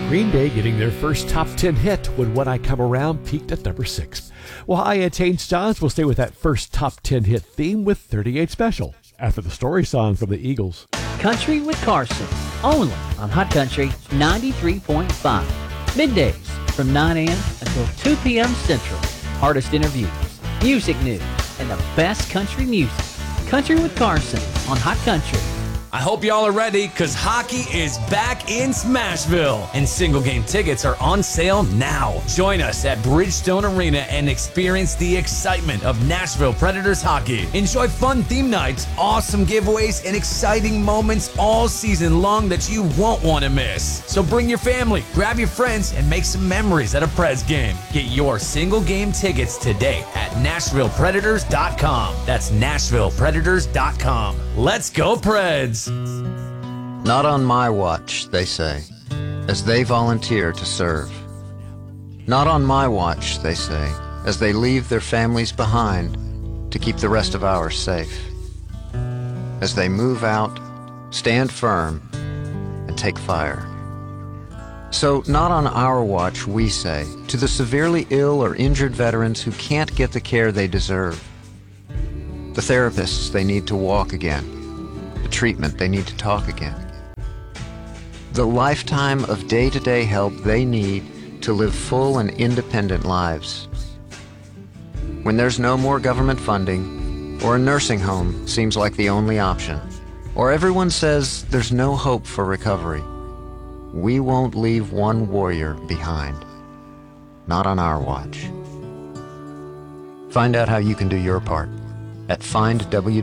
Green Day getting their first top 10 hit when When I Come Around peaked at number 6. While I Attain Stars will stay with that first top 10 hit theme with 38 Special, after the story song from the Eagles. Country with Carson, only on Hot Country 93.5. Middays from 9 a.m. until 2 p.m. Central. Artist interviews, music news, and the best country music. Country with Carson on Hot Country. I hope y'all are ready, because hockey is back in Smashville, and single game tickets are on sale now. Join us at Bridgestone Arena and experience the excitement of Nashville Predators hockey. Enjoy fun theme nights, awesome giveaways, and exciting moments all season long that you won't want to miss. So bring your family, grab your friends, and make some memories at a Preds game. Get your single game tickets today at NashvillePredators.com. That's NashvillePredators.com. Let's go, Preds! Not on my watch, they say, as they volunteer to serve. Not on my watch, they say, as they leave their families behind to keep the rest of ours safe. As they move out, stand firm, and take fire. So, not on our watch, we say, to the severely ill or injured veterans who can't get the care they deserve, the therapists they need to walk again, the treatment they need to talk again, the lifetime of day-to-day help they need to live full and independent lives. When there's no more government funding, or a nursing home seems like the only option, or everyone says there's no hope for recovery, we won't leave one warrior behind. Not on our watch. Find out how you can do your part at findw